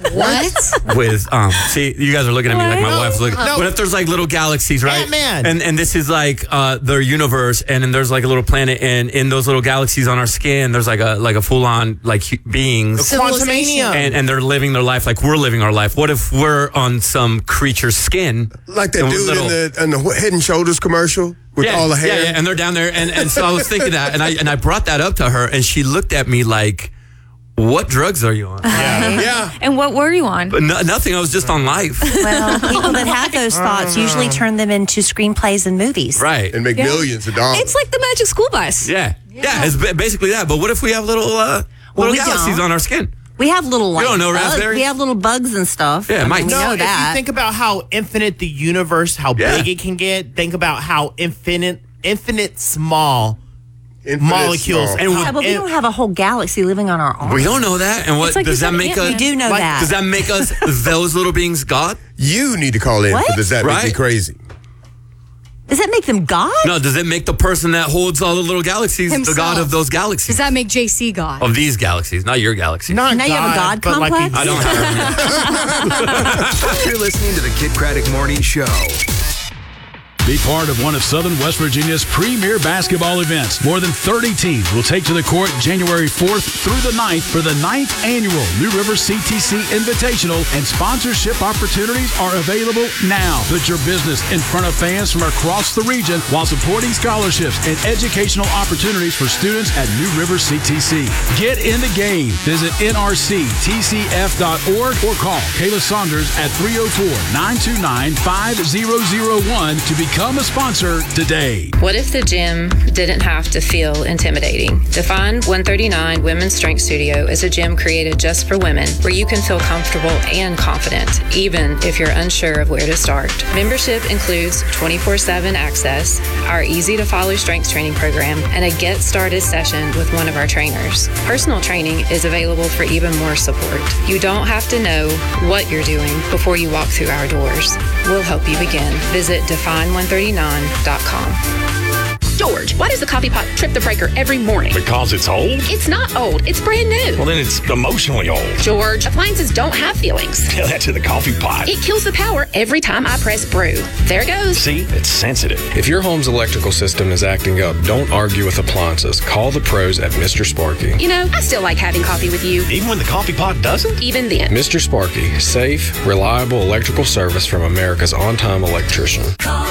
What? With see, you guys are looking at me like my wife's looking. No. What if there's like little galaxies, right? Ant-Man. And this is like their universe, and then there's like a little planet, and in those little galaxies on our skin, there's like a full on like beings. Quantumania. And they're living their life like we're living our life. What if we're on some creature's skin? Like that and we're dude little- in the Head and Shoulders commercial with all the hair. Yeah, and they're down there, and so I was thinking that, and I brought that up to her, and she looked at me like, "What drugs are you on?" Yeah. And what were you on? But nothing. I was just on life. Well, people that have those thoughts usually turn them into screenplays and movies. Right. And make millions of dollars. It's like the Magic School Bus. Yeah. It's basically that. But what if we have little we galaxies don't. on our skin? We have little You don't know bugs. raspberries? We have little bugs and stuff. Yeah, Mike. We No, know if that. you think about how infinite the universe, how big it can get, think about how infinite small molecules. small. And yeah, but we don't have a whole galaxy living on our arm. we don't know that. And what It's like does you that said make us? Ant-Man. We do know Like, that. Does that make us those little beings God? You need to call in What? for this. That make me Right? crazy. Does that make them God? No. Does it make the person that holds all the little galaxies Himself. the God of those galaxies? Does that make JC God? Of these galaxies, not your galaxy. Not Now you have a God but like complex? I don't have. You're listening to the Kid Craddock Morning Show. Be part of one of Southern West Virginia's premier basketball events. More than 30 teams will take to the court January 4th through the 9th for the 9th annual New River CTC Invitational, and sponsorship opportunities are available now. Put your business in front of fans from across the region while supporting scholarships and educational opportunities for students at New River CTC. Get in the game. Visit nrctcf.org or call Kayla Saunders at 304-929-5001 to become a sponsor today. What if the gym didn't have to feel intimidating? Define 139 Women's Strength Studio is a gym created just for women where you can feel comfortable and confident, even if you're unsure of where to start. Membership includes 24/7 access, our easy-to-follow strength training program, and a get started session with one of our trainers. Personal training is available for even more support. You don't have to know what you're doing before you walk through our doors. We'll help you begin. Visit define139.com. George, why does the coffee pot trip the breaker every morning? Because it's old? It's not old. It's brand new. Well, then it's emotionally old. George, appliances don't have feelings. Tell that to the coffee pot. It kills the power every time I press brew. There it goes. See, it's sensitive. If your home's electrical system is acting up, don't argue with appliances. Call the pros at Mr. Sparky. You know, I still like having coffee with you. Even when the coffee pot doesn't? Even then. Mr. Sparky, safe, reliable electrical service from America's on-time electrician.